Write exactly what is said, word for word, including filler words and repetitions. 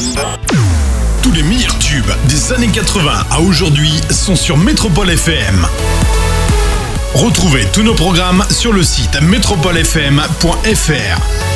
Tous les meilleurs tubes des années quatre-vingts à aujourd'hui sont sur Métropole F M. Retrouvez tous nos programmes sur le site métropole f m point f r.